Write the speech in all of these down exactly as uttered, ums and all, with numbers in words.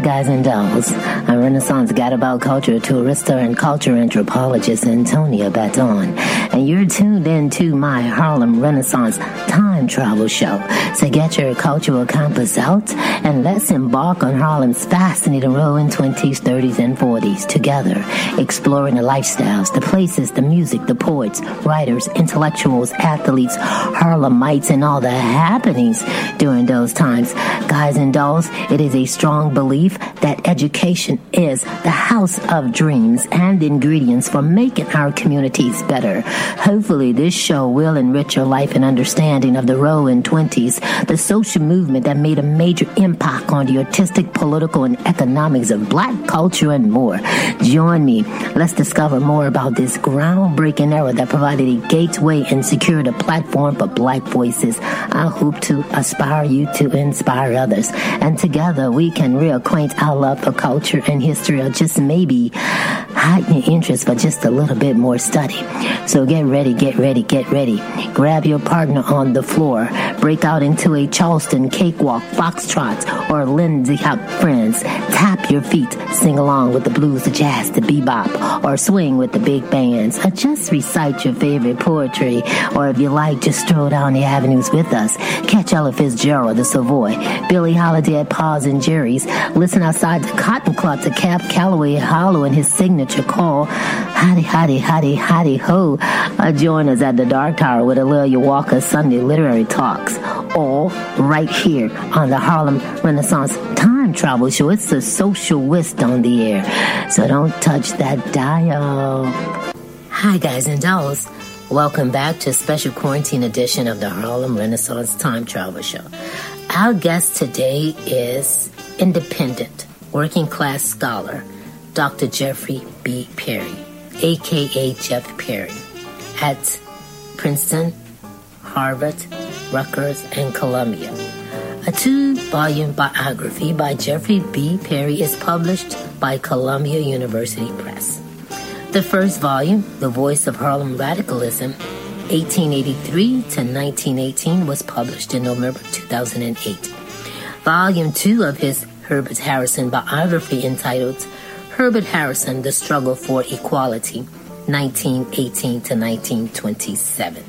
guys and dolls. I'm Renaissance Gadabout Culture Tourista and Culture Anthropologist Antonia Baton, and you're tuned in to my Harlem Renaissance Time Travel Show. So get your cultural compass out and let's embark on Harlem's fascinating roaring twenties, thirties, and forties together, exploring the lifestyles, the places, the music, the poets, writers, intellectuals, athletes, Harlemites, and all the happenings during those times. Guys and dolls, it is a strong belief that education is the house of dreams and ingredients for making our communities better. Hopefully, this show will enrich your life and understanding of the roaring twenties, the social movement that made a major impact on the artistic, political, and economics of black culture and more. Join me. Let's discover more about this groundbreaking era that provided a gateway and secured a platform for black voices. I hope to aspire you to inspire others, and together we can reacquaint our love for culture and history, or just maybe heighten your interest for just a little bit more study. So get ready, get ready, get ready. Grab your partner on the floor. Break out into a Charleston cakewalk, foxtrot, or Lindsay Hop friends. Tap your feet, sing along with the blues, the jazz, the bebop, or swing with the big bands. Or just recite your favorite poetry, or if you like, just stroll down the avenues with us. Catch Ella Fitzgerald, the Savoy, Billie Holiday at Paws and Jerry's. Listen outside the Cotton Club to Cap Calloway Hollow and his signature call, Hotty, hotty, hotty, hotty, ho. Uh, join us at the Dark Tower with Alelia Walker's Sunday Literary Talks, all right here on the Harlem Renaissance Time Travel Show. It's a social whisk on the air, so don't touch that dial. Hi, guys and dolls. Welcome back to a special quarantine edition of the Harlem Renaissance Time Travel Show. Our guest today is independent, working class scholar, Doctor Jeffrey B. Perry, a k a. Jeff Perry, at Princeton, Harvard, Rutgers, and Columbia. A two-volume biography by Jeffrey B. Perry is published by Columbia University Press. The first volume, The Voice of Harlem Radicalism, eighteen eighty-three to nineteen eighteen, was published in November two thousand eight. Volume two of his Herbert Harrison biography, entitled Herbert Harrison, The Struggle for Equality, nineteen eighteen to nineteen twenty-seven.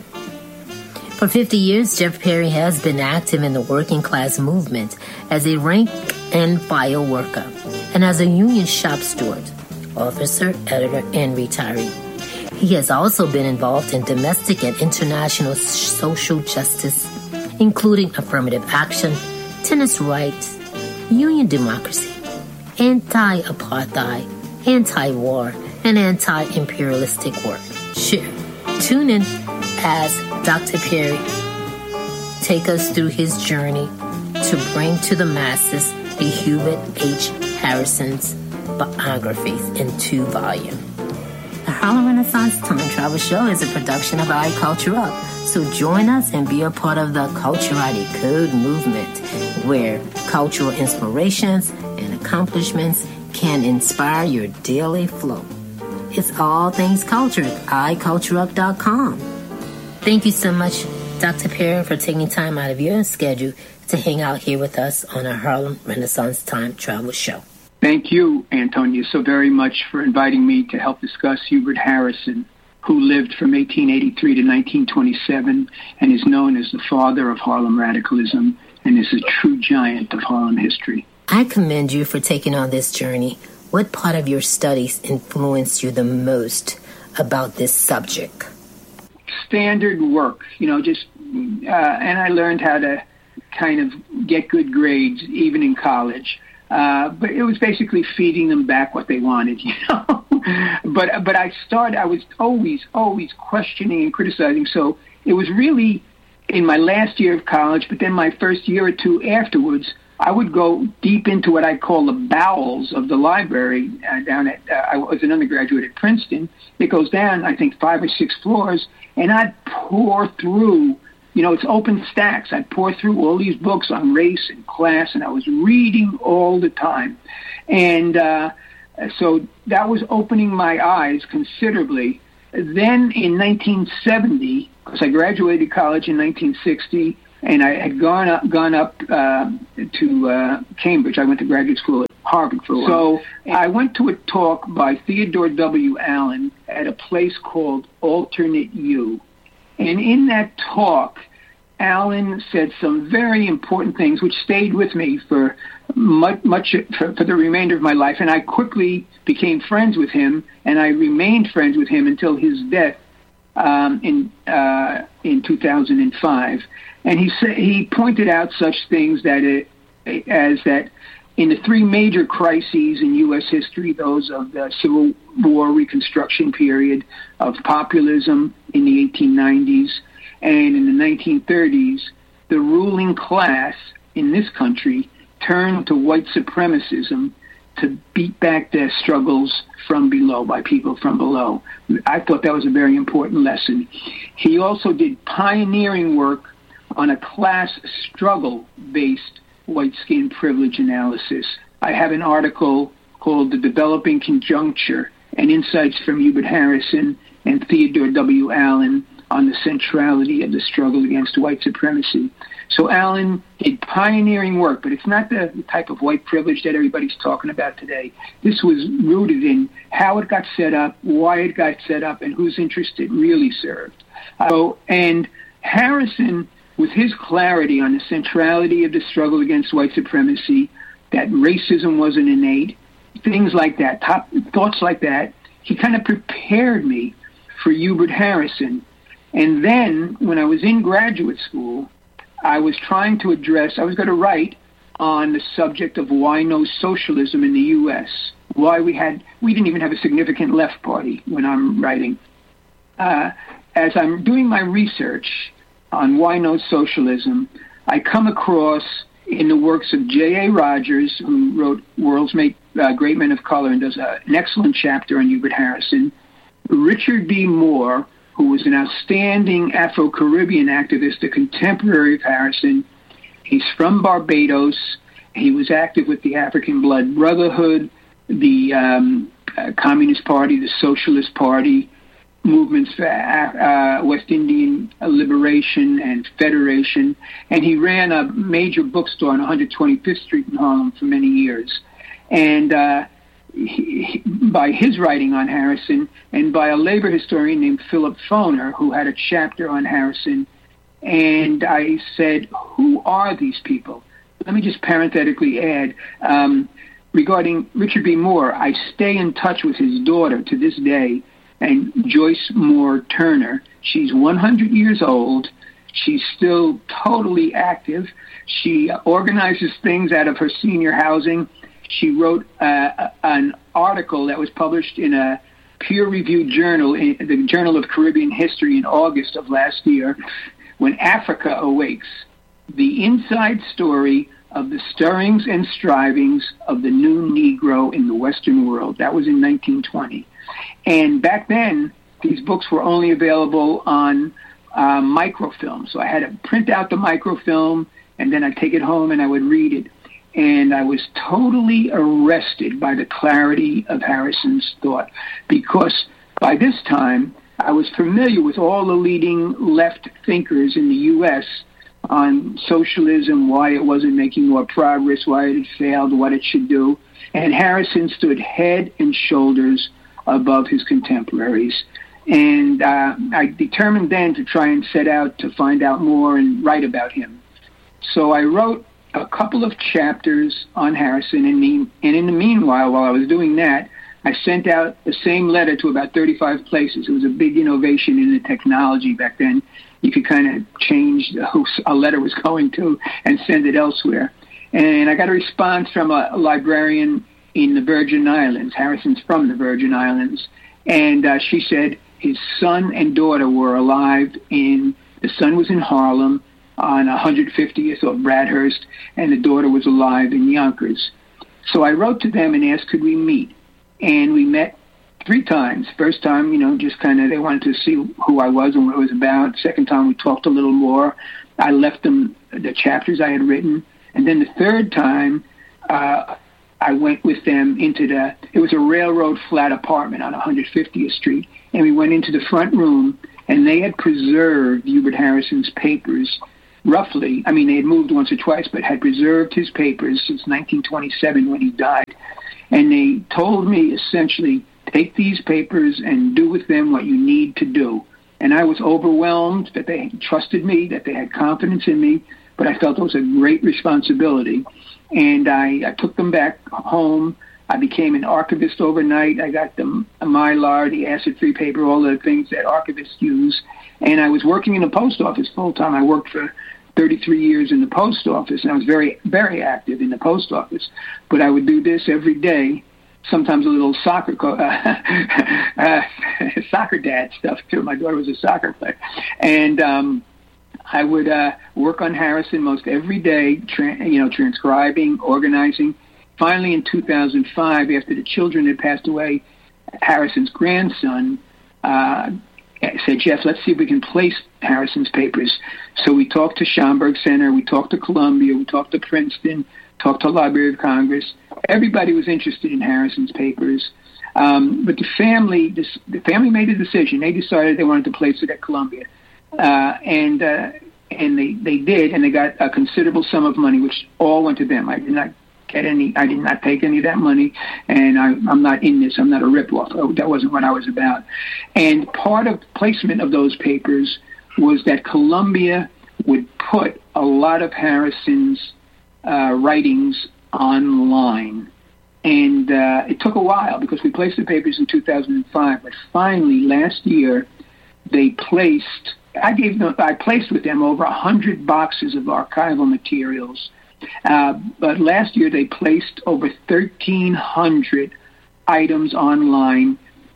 For fifty years, Jeff Perry has been active in the working class movement as a rank-and-file worker and as a union shop steward, officer, editor, and retiree. He has also been involved in domestic and international social justice, including affirmative action, tennis rights, union democracy, anti-apartheid, anti-war, and anti-imperialistic work. Sure, tune in as Doctor Perry take us through his journey to bring to the masses the Hubert H. Harrison's biographies in two volumes. The Harlem Renaissance Time Travel Show is a production of iCulture Up, so join us and be a part of the Culturati Code movement, where cultural inspirations and accomplishments can inspire your daily flow. It's all things culture at i culture up dot com. Thank you so much, Doctor Perry, for taking time out of your schedule to hang out here with us on our Harlem Renaissance Time Travel Show. Thank you, Antonia, so very much for inviting me to help discuss Hubert Harrison, who lived from eighteen eighty-three to nineteen twenty-seven and is known as the father of Harlem radicalism and is a true giant of Harlem history. I commend you for taking on this journey. What part of your studies influenced you the most about this subject? Standard work, you know, just, uh, and I learned how to kind of get good grades, even in college. Uh, but it was basically feeding them back what they wanted, you know. but but I started, I was always, always questioning and criticizing. So it was really in my last year of college, but then my first year or two afterwards, I would go deep into what I call the bowels of the library uh, down at, uh, I was an undergraduate at Princeton. It goes down, I think, five or six floors, and I'd pour through, you know, it's open stacks. I'd pour through all these books on race and class, and I was reading all the time. And uh, so that was opening my eyes considerably. Then in nineteen seventy, because I graduated college in nineteen sixty, and I had gone up, gone up uh, to uh, Cambridge. I went to graduate school at Harvard for a while. So I went to a talk by Theodore W. Allen at a place called Alternate U. And in that talk, Allen said some very important things which stayed with me for much, much for, for the remainder of my life. And I quickly became friends with him, and I remained friends with him until his death um, in uh, in two thousand five. And he said he pointed out such things that it, as that in the three major crises in U S history, those of the Civil War Reconstruction period, of populism in the eighteen nineties, and in the nineteen thirties, the ruling class in this country turned to white supremacism to beat back their struggles from below, by people from below. I thought that was a very important lesson. He also did pioneering work on a class struggle-based white skin privilege analysis. I have an article called The Developing Conjuncture and Insights from Hubert Harrison and Theodore W. Allen on the centrality of the struggle against white supremacy. So Allen did pioneering work, but it's not the type of white privilege that everybody's talking about today. This was rooted in how it got set up, why it got set up, and whose interest it really served. So, and Harrison, with his clarity on the centrality of the struggle against white supremacy, that racism wasn't innate, things like that, top thoughts like that, he kind of prepared me for Hubert Harrison. And then, when I was in graduate school, I was trying to address, I was going to write on the subject of why no socialism in the U S, why we had, we didn't even have a significant left party when I'm writing. Uh, as I'm doing my research on why no socialism, I come across in the works of J A Rogers, who wrote World's Make, uh, Great Men of Color and does a, an excellent chapter on Hubert Harrison, Richard B. Moore, who was an outstanding Afro-Caribbean activist, a contemporary of Harrison. He's from Barbados. He was active with the African Blood Brotherhood, the um, uh, Communist Party, the Socialist Party, movements for uh, West Indian liberation and federation. And he ran a major bookstore on one hundred twenty-fifth Street in Harlem for many years. And uh, He, by his writing on Harrison, and by a labor historian named Philip Foner, who had a chapter on Harrison. And I said, who are these people? Let me just parenthetically add, um, regarding Richard B. Moore, I stay in touch with his daughter to this day, and Joyce Moore Turner. She's one hundred years old. She's still totally active. She organizes things out of her senior housing. She wrote uh, an article that was published in a peer-reviewed journal, in the Journal of Caribbean History, in August of last year, When Africa Awakes, the inside story of the stirrings and strivings of the new Negro in the Western world. That was in nineteen twenty. And back then, these books were only available on uh, microfilm. So I had to print out the microfilm, and then I'd take it home and I would read it. And I was totally arrested by the clarity of Harrison's thought, because by this time, I was familiar with all the leading left thinkers in the U S on socialism, why it wasn't making more progress, why it had failed, what it should do. And Harrison stood head and shoulders above his contemporaries. And uh, I determined then to try and set out to find out more and write about him. So I wrote a couple of chapters on Harrison, and, me, and in the meanwhile, while I was doing that, I sent out the same letter to about thirty-five places. It was a big innovation in the technology back then. You could kind of change who a letter was going to and send it elsewhere. And I got a response from a, a librarian in the Virgin Islands. Harrison's from the Virgin Islands. And uh, she said his son and daughter were alive in, the son was in Harlem on one hundred fiftieth of Bradhurst, and the daughter was alive in Yonkers. So I wrote to them and asked, could we meet? And we met three times. First time, you know, just kind of, they wanted to see who I was and what it was about. Second time, we talked a little more. I left them the chapters I had written. And then the third time, uh, I went with them into the, it was a railroad flat apartment on one hundred fiftieth Street. And we went into the front room, and they had preserved Hubert Harrison's papers roughly. I mean, they had moved once or twice, but had preserved his papers since nineteen twenty-seven when he died. And they told me essentially, take these papers and do with them what you need to do. And I was overwhelmed that they trusted me, that they had confidence in me, but I felt it was a great responsibility. And I, I took them back home. I became an archivist overnight. I got the Mylar, the acid-free paper, all the things that archivists use. And I was working in the post office full-time. I worked for thirty-three years in the post office, and I was very, very active in the post office. But I would do this every day, sometimes a little soccer co- uh, uh, soccer dad stuff, too. My daughter was a soccer player. And um, I would uh, work on Harrison most every day, tra- you know, transcribing, organizing. Finally, in two thousand five, after the children had passed away, Harrison's grandson uh, said, Jeff, let's see if we can place Harrison's papers. So we talked to Schomburg Center, we talked to Columbia, we talked to Princeton, talked to Library of Congress. Everybody was interested in Harrison's papers. Um, but the family, this, the family made a decision. They decided they wanted to place it at Columbia. Uh, and uh, and they, they did, and they got a considerable sum of money, which all went to them. I did not get any, I did not take any of that money, and I, I'm not in this. I'm not a ripoff. Oh, that wasn't what I was about. And part of placement of those papers was that Columbia would put a lot of Harrison's uh, writings online. And uh, it took a while because we placed the papers in two thousand five, but finally last year they placed, I gave them, I placed with them over one hundred boxes of archival materials. Uh, but last year they placed over thirteen hundred items online,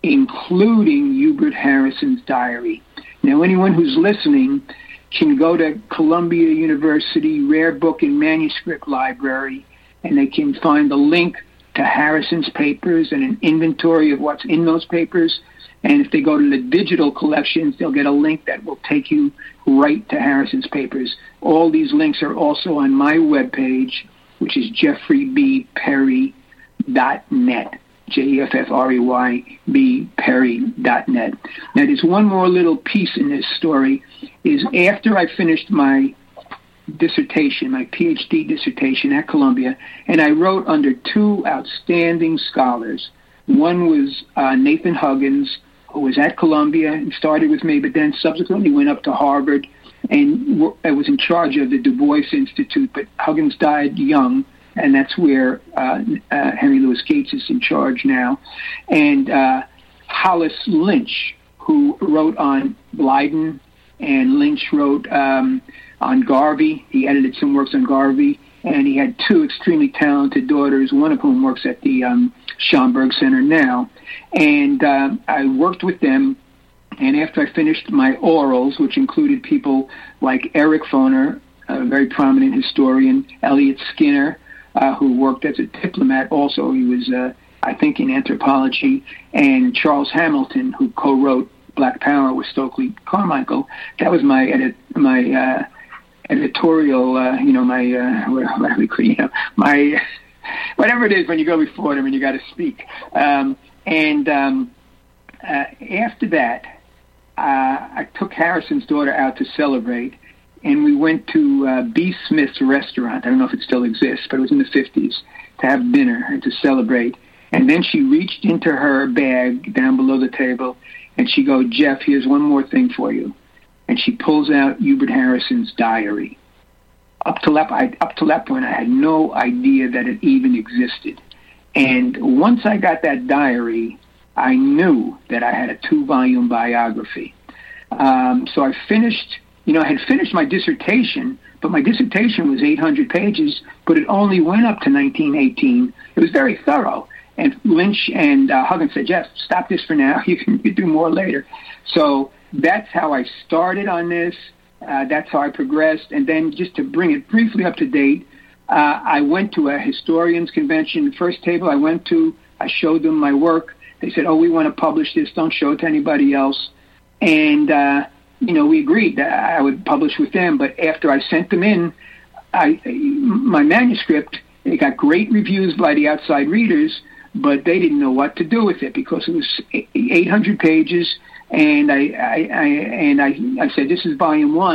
including Hubert Harrison's diary. Now, anyone who's listening can go to Columbia University Rare Book and Manuscript Library, and they can find the link to Harrison's papers and an inventory of what's in those papers. And if they go to the digital collections, they'll get a link that will take you right to Harrison's papers. All these links are also on my webpage, which is jeffrey b perry dot net, J E F F R E Y B Perry dot net. Now, there's one more little piece in this story, is after I finished my dissertation, my P H D dissertation at Columbia, and I wrote under two outstanding scholars. One was uh, Nathan Huggins, who was at Columbia and started with me, but then subsequently went up to Harvard and w- was in charge of the Du Bois Institute. But Huggins died young, and that's where uh, uh, Henry Louis Gates is in charge now. And uh, Hollis Lynch, who wrote on Blyden, and Lynch wrote um, on Garvey. He edited some works on Garvey, and he had two extremely talented daughters, one of whom works at the um, Schomburg Center now. And um, I worked with them, and after I finished my orals, which included people like Eric Foner, a very prominent historian, Elliot Skinner, uh, who worked as a diplomat also. He was, uh, I think, in anthropology, and Charles Hamilton, who co-wrote Black Power with Stokely Carmichael. That was my edit, my uh, editorial, uh, you know, my, uh, what, what do we call, you know, my, whatever it is when you go before them and you got to speak. Um, and um, uh, after that, uh, I took Harrison's daughter out to celebrate, and we went to uh, B. Smith's restaurant. I don't know if it still exists, but it was in the fifties, to have dinner and to celebrate. And then she reached into her bag down below the table, and she goes, Jeff, here's one more thing for you. And she pulls out Hubert Harrison's diary. Up to that, I, up to that point, I had no idea that it even existed. And once I got that diary, I knew that I had a two-volume biography. Um, so I finished, you know, I had finished my dissertation, but my dissertation was eight hundred pages, but it only went up to nineteen eighteen. It was very thorough. And Lynch and uh, Huggins said, Jeff, stop this for now. You can do more later. So that's how I started on this. Uh, that's how I progressed. And then just to bring it briefly up to date, uh, I went to a historians convention. The first table I went to, I showed them my work. They said, oh, we want to publish this. Don't show it to anybody else. And, uh, you know, we agreed that I would publish with them. But after I sent them in, I, my manuscript, it got great reviews by the outside readers, but they didn't know what to do with it because it was eight hundred pages. And I, I, I and I, I said, this is volume one.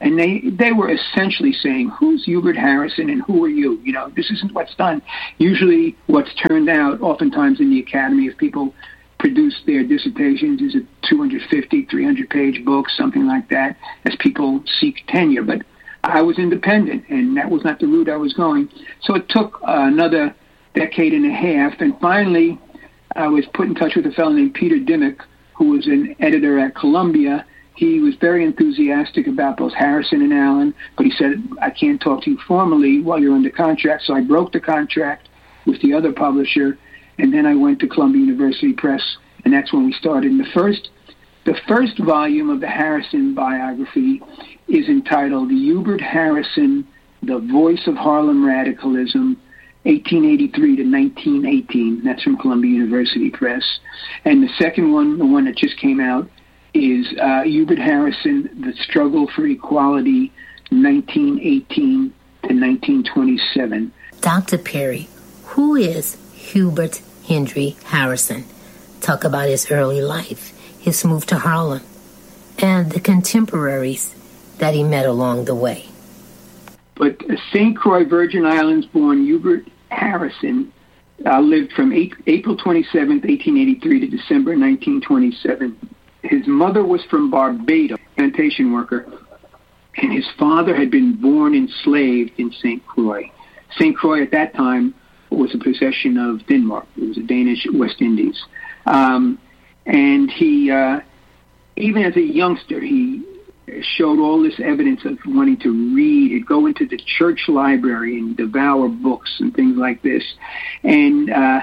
And they, they were essentially saying, who's Hubert Harrison and who are you? You know, this isn't what's done. Usually what's turned out oftentimes in the academy, if people produce their dissertations, is a two hundred fifty, three hundred page book, something like that, as people seek tenure. But I was independent, and that was not the route I was going. So it took uh, another decade and a half, and finally I was put in touch with a fellow named Peter Dimick, who was an editor at Columbia. He was very enthusiastic about both Harrison and Allen, but he said, I can't talk to you formally while you're under contract. So I broke the contract with the other publisher, and then I went to Columbia University Press, and that's when we started. And the first, the first volume of the Harrison biography is entitled Hubert Harrison, The Voice of Harlem Radicalism, eighteen eighty-three to nineteen eighteen. That's from Columbia University Press. And the second one, the one that just came out, is uh, Hubert Harrison, The Struggle for Equality, nineteen eighteen to nineteen twenty-seven. Doctor Perry, who is Hubert Henry Harrison? Talk about his early life, his move to Harlem, and the contemporaries that he met along the way. But Saint Croix, Virgin Islands-born Hubert Harrison uh, lived from eight, April twenty-seventh, eighteen eighty-three to December nineteen twenty-seven. His mother was from Barbados, plantation worker, and his father had been born enslaved in Saint Croix. Saint Croix at that time was a possession of Denmark. It was a Danish West Indies. Um, and he, uh, even as a youngster, he showed all this evidence of wanting to read and go into the church library and devour books and things like this. And uh,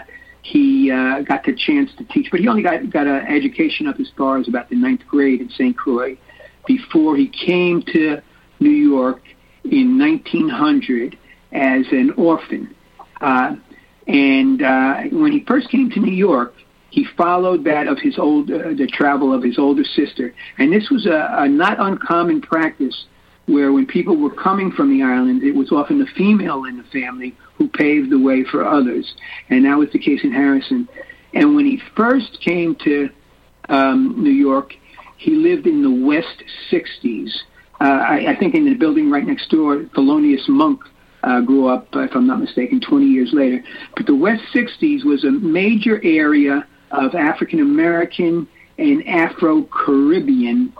he uh, got the chance to teach, but he only got, got an education up as far as about the ninth grade in Saint Croix before he came to New York in nineteen hundred as an orphan. Uh, and uh, when he first came to New York, he followed that of his old, uh, the travel of his older sister. And this was a, a not uncommon practice where when people were coming from the island, it was often the female in the family who paved the way for others. And that was the case in Harrison. And when he first came to um, New York, he lived in the West sixties. Uh, I, I think in the building right next door, Thelonious Monk uh, grew up, uh, if I'm not mistaken, twenty years later. But the West sixties was a major area of African-American and Afro-Caribbean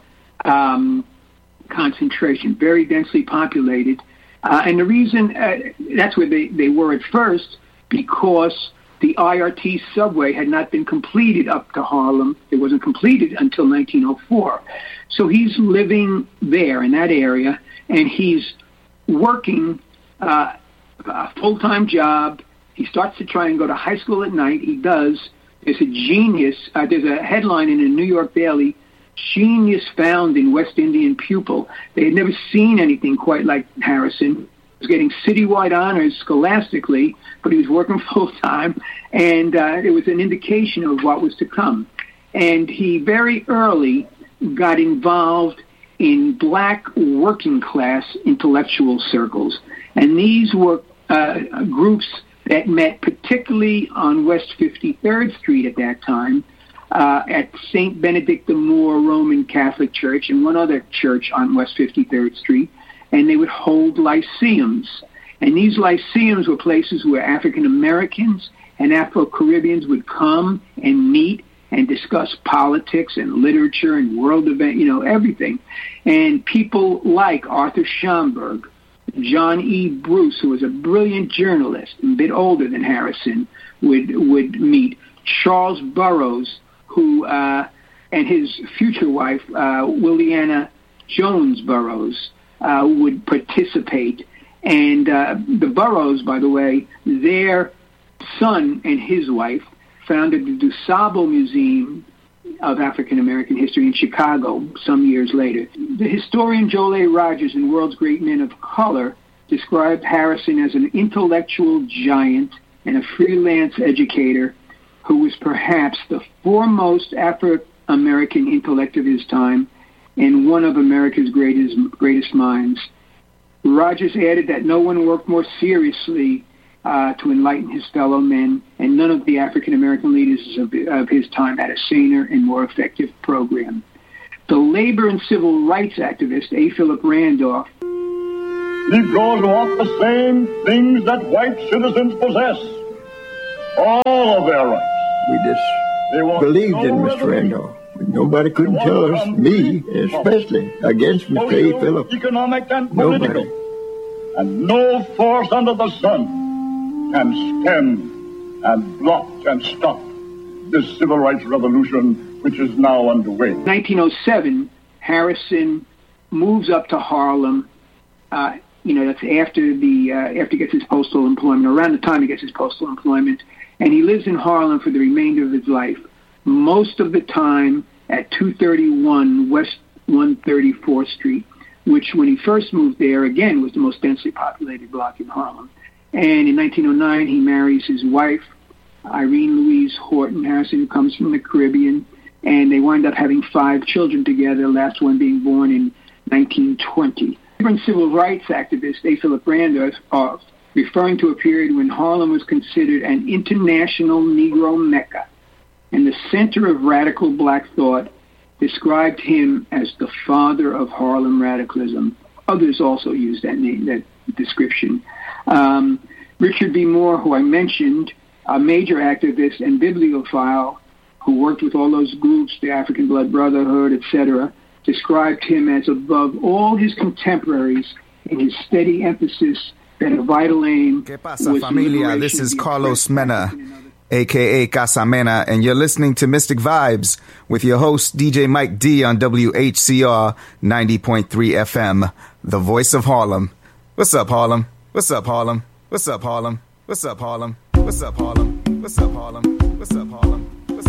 um, concentration, very densely populated. Uh, and the reason, uh, that's where they, they were at first, because the I R T subway had not been completed up to Harlem. It wasn't completed until nineteen oh four. So he's living there in that area, and he's working uh, a full-time job. He starts to try and go to high school at night. He does. There's a genius. Uh, there's a headline in a New York Daily, "Genius Found in West Indian Pupil." They had never seen anything quite like Harrison. He was getting citywide honors scholastically, but he was working full-time, and uh, it was an indication of what was to come. And he very early got involved in black working-class intellectual circles. And these were uh, groups that met particularly on West fifty-third Street at that time, uh, at Saint Benedict the Moor Roman Catholic Church and one other church on West fifty-third Street, and they would hold lyceums. And these lyceums were places where African Americans and Afro-Caribbeans would come and meet and discuss politics and literature and world event, you know, everything. And people like Arthur Schomburg, John E. Bruce, who was a brilliant journalist, a bit older than Harrison, would would meet. Charles Burroughs, who uh, and his future wife, uh, Williana Jones Burroughs, uh, would participate. And uh, the Burroughs, by the way, their son and his wife founded the DuSable Museum of African American History in Chicago some years later. The historian Joel A. Rogers in World's Great Men of Color described Harrison as an intellectual giant and a freelance educator who was perhaps the foremost Afro-American intellect of his time and one of America's greatest greatest minds. Rogers added that no one worked more seriously Uh, to enlighten his fellow men, and none of the African-American leaders of, of his time had a saner and more effective program. The labor and civil rights activist A. Philip Randolph. Negroes want the same things that white citizens possess. All of their rights. We just believed no in Mister Randolph. Nobody couldn't tell us, me especially, against Mister A. Philip. Economic and political. Nobody. And no force under the sun can stem and block and stop this civil rights revolution which is now underway. nineteen oh seven, Harrison moves up to Harlem. Uh, you know, that's after the uh, after he gets his postal employment, around the time he gets his postal employment, and he lives in Harlem for the remainder of his life. Most of the time at two thirty-one West one thirty-fourth Street, which when he first moved there, again, was the most densely populated block in Harlem. And in nineteen oh nine, he marries his wife, Irene Louise Horton Harrison, who comes from the Caribbean, and they wind up having five children together, the last one being born in nineteen twenty. Civil rights activist A. Philip Randolph, uh, referring to a period when Harlem was considered an international Negro Mecca and the center of radical black thought, described him as the father of Harlem radicalism. Others also used that name, that description. Um, Richard B. Moore, who I mentioned, a major activist and bibliophile who worked with all those groups, the African Blood Brotherhood, et cetera, described him as above all his contemporaries in his steady emphasis that a vital aim ¿Qué pasa, was familia? This is Carlos Mena, a k a. Casamena, and you're listening to Mystic Vibes with your host, D J Mike D, on W H C R ninety point three F M, the voice of Harlem. What's up, Harlem? What's up, Harlem? What's up, Harlem? What's up, Harlem? What's up, Harlem? What's up, Harlem? What's up, Harlem?